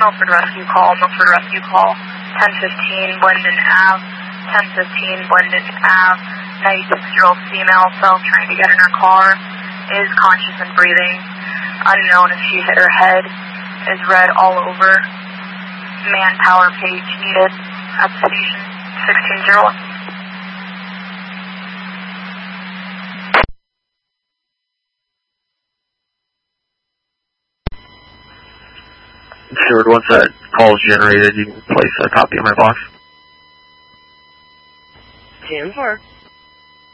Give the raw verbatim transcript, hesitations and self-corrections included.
Milford Rescue Call, Milford Rescue Call, ten fifteen Blendon Ave, ten fifteen Blendon Ave, ninety-six-year-old female, self-trying to get in her car, is conscious and breathing, unknown if she hit her head, is red all over, manpower page needed at the station, sixteen oh one. Steward, once that call is generated, you can place a copy in my box. ten four.